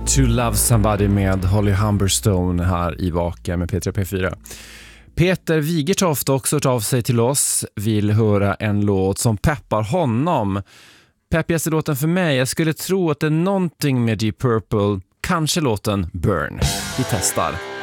To Love Somebody med Holly Humberstone här i Vaka med P3 P4. Peter Wigertoft också hört av sig till oss, vill höra en låt som peppar honom. Peppigaste låten för mig, jag skulle tro att det är någonting med Deep Purple, kanske låten Burn. Vi testar.